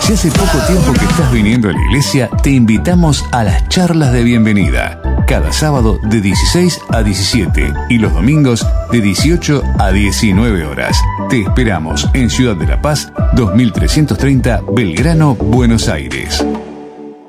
Si hace poco tiempo que estás viniendo a la iglesia, te invitamos a las charlas de bienvenida. Cada sábado de 16 a 17 y los domingos de 18 a 19 horas. Te esperamos en Ciudad de la Paz, 2330 Belgrano, Buenos Aires.